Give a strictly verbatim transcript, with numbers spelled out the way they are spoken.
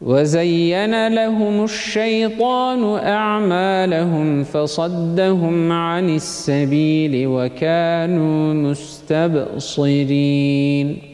وزين لهم الشيطان أعمالهم فصدهم عن السبيل وكانوا مستبصرين.